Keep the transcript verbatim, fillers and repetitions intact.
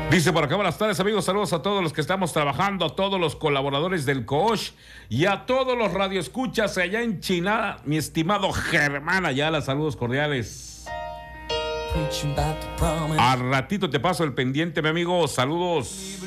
Dice por acá, buenas tardes amigos, saludos a todos los que estamos trabajando, a todos los colaboradores del Coach y a todos los radioescuchas allá en China, mi estimado Germán Ayala, saludos cordiales. A ratito te paso el pendiente, mi amigo, saludos.